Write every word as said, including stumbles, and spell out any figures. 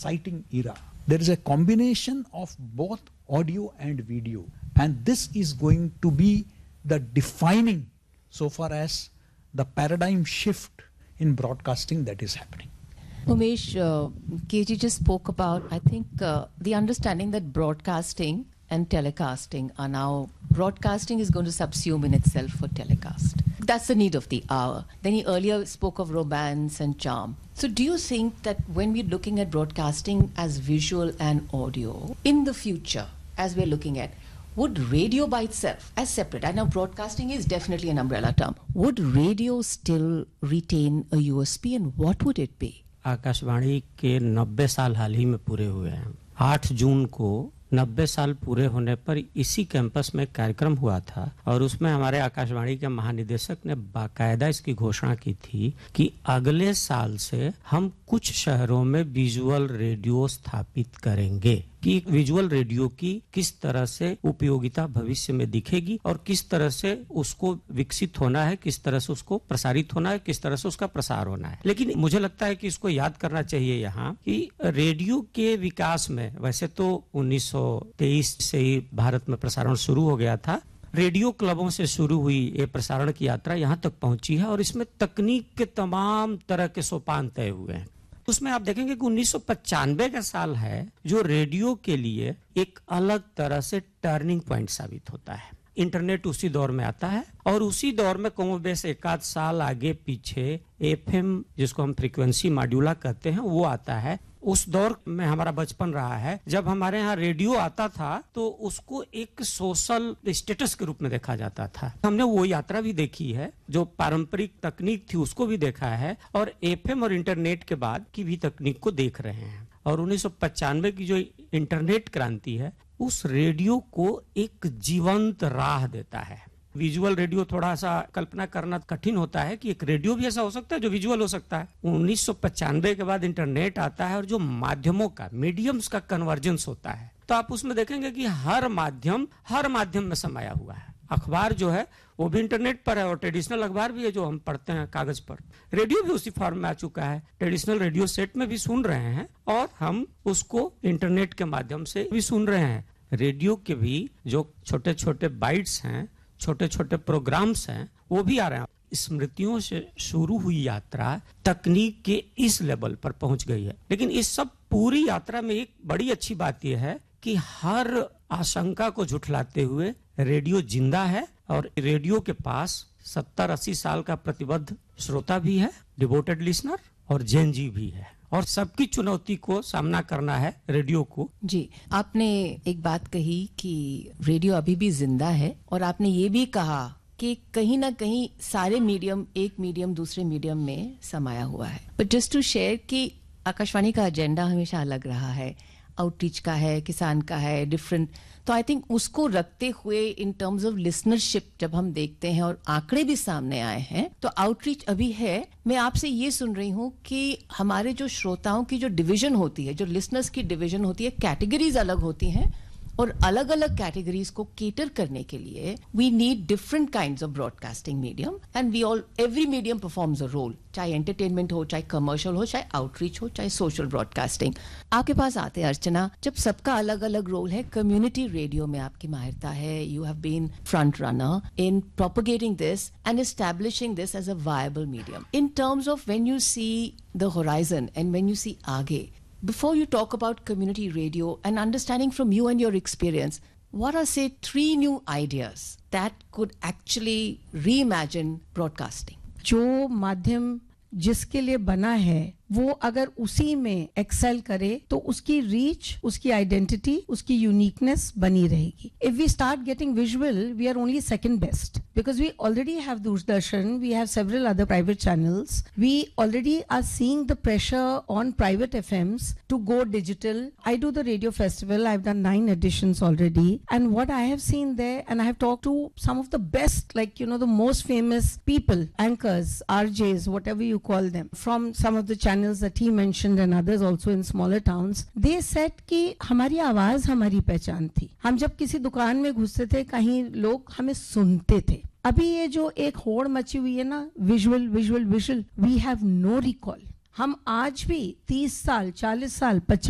exciting era. There is a combination of both audio and video, and this is going to be the defining so far as the paradigm shift in broadcasting that is happening. Umesh, uh, K G just spoke about, I think, uh, the understanding that broadcasting and telecasting are now, broadcasting is going to subsume in itself for telecast. That's the need of the hour. Then he earlier spoke of romance and charm. So do you think that when we're looking at broadcasting as visual and audio, in the future, as we're looking at, would radio by itself, as separate, I know broadcasting is definitely an umbrella term, would radio still retain a U S P, and what would it be? Akashvani के नब्बे साल हाल ही में पूरे हुए हैं। आठ जून को नब्बे साल पूरे होने पर इसी कैंपस में कार्यक्रम हुआ था और उसमें हमारे आकाशवाणी के महानिदेशक ने बाकायदा इसकी घोषणा की थी कि अगले साल से हम कुछ शहरों में विजुअल रेडियो स्थापित करेंगे, कि विजुअल रेडियो की किस तरह से उपयोगिता भविष्य में दिखेगी और किस तरह से उसको विकसित होना है, किस तरह से उसको प्रसारित होना है, किस तरह से उसका प्रसार होना है। लेकिन मुझे लगता है कि इसको याद करना चाहिए यहाँ कि रेडियो के विकास में, वैसे तो उन्नीस सौ तेईस से ही भारत में प्रसारण शुरू हो गया था, रेडियो क्लबों से शुरू हुई ये प्रसारण की यात्रा यहाँ तक पहुंची है और इसमें तकनीक के तमाम तरह के सोपान तय हुए हैं। उसमें आप देखेंगे कि उन्नीस सौ पचानवे का साल है जो रेडियो के लिए एक अलग तरह से टर्निंग पॉइंट साबित होता है। इंटरनेट उसी दौर में आता है और उसी दौर में कमोबेश एक आध साल आगे पीछे एफएम, जिसको हम फ्रीक्वेंसी मॉड्यूला कहते हैं, वो आता है। उस दौर में हमारा बचपन रहा है जब हमारे यहाँ रेडियो आता था तो उसको एक सोशल स्टेटस के रूप में देखा जाता था। हमने वो यात्रा भी देखी है, जो पारंपरिक तकनीक थी उसको भी देखा है और एफएम और इंटरनेट के बाद की भी तकनीक को देख रहे हैं। और उन्नीस सौ पचानवे की जो इंटरनेट क्रांति है उस रेडियो को एक जीवंत राह देता है। विजुअल रेडियो थोड़ा सा कल्पना करना कठिन होता है कि एक रेडियो भी ऐसा हो सकता है जो विजुअल हो सकता है। उन्नीस सौ पचानवे के बाद इंटरनेट आता है और जो माध्यमों का, मीडियम्स का कन्वर्जेंस होता है तो आप उसमें देखेंगे कि हर माध्यम हर माध्यम में समाया हुआ है। अखबार जो है वो भी इंटरनेट पर है और ट्रेडिशनल अखबार भी है जो हम पढ़ते हैं कागज पर। रेडियो भी उसी फॉर्म में आ चुका है, ट्रेडिशनल रेडियो सेट में भी सुन रहे हैं और हम उसको इंटरनेट के माध्यम से भी सुन रहे हैं। रेडियो के भी जो छोटे छोटे बाइट्स हैं, छोटे छोटे प्रोग्राम्स हैं, वो भी आ रहे हैं। स्मृतियों से शुरू हुई यात्रा तकनीक के इस लेवल पर पहुंच गई है। लेकिन इस सब पूरी यात्रा में एक बड़ी अच्छी बात यह है कि हर आशंका को झुठलाते हुए रेडियो जिंदा है और रेडियो के पास सत्तर अस्सी साल का प्रतिबद्ध श्रोता भी है, डिवोटेड लिसनर, और जेन जी भी है और सबकी चुनौती को सामना करना है रेडियो को। जी, आपने एक बात कही कि रेडियो अभी भी जिंदा है और आपने ये भी कहा कि कहीं ना कहीं सारे मीडियम एक मीडियम दूसरे मीडियम में समाया हुआ है। बट जस्ट टू शेयर कि आकाशवाणी का एजेंडा हमेशा अलग रहा है, आउटरीच का है, किसान का है, डिफरेंट। तो आई थिंक उसको रखते हुए इन टर्म्स ऑफ लिसनरशिप जब हम देखते हैं और आंकड़े भी सामने आए हैं तो आउटरीच अभी है। मैं आपसे ये सुन रही हूँ कि हमारे जो श्रोताओं की जो डिवीजन होती है, जो लिसनर्स की डिवीजन होती है, कैटेगरीज अलग होती हैं और अलग अलग कैटेगरीज को केटर करने के लिए we need different kinds of broadcasting medium and we all every medium performs a role, चाहे एंटरटेनमेंट हो, चाहे कमर्शियल हो, चाहे आउटरीच हो, चाहे सोशल ब्रॉडकास्टिंग। आपके पास आते हैं अर्चना, जब सबका अलग अलग रोल है, कम्युनिटी रेडियो में आपकी माहिरता है, you have been front runner in propagating this and establishing this as a viable medium. In terms of when you see the horizon and when you see आगे, before you talk about community radio and understanding from you and your experience, what are, say, three new ideas that could actually reimagine broadcasting? जो माध्यम जिसके लिए बना है वो अगर उसी में एक्सेल करे तो उसकी रीच, उसकी आइडेंटिटी, उसकी यूनिकनेस बनी रहेगी। If we start getting visual, we are only second best because we already have Doordarshan, we have several other private channels, we already are seeing the pressure on private F Ms to go digital. I do the radio festival, I've done nine editions already, and what I have seen there, and I have talked to some of the best, like, you know, the most famous people, anchors, R Js, whatever you call them, from some of the channels that he mentioned and others also in smaller towns. They said कि हमारी आवाज हमारी पहचान थी। हम जब किसी दुकान में घुसते थे, कहीं लोग हमें सुनते थे। अभी ये जो एक होड़ मची हुई है ना, visual visual visual, we have no recall. हम आज भी तीस साल, चालीस साल, पचास